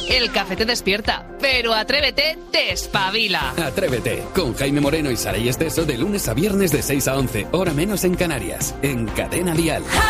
El café te despierta, pero Atrévete te espabila. Atrévete, con Jaime Moreno y Saray Esteso de lunes a viernes de 6 a 11, hora menos en Canarias, en Cadena Dial.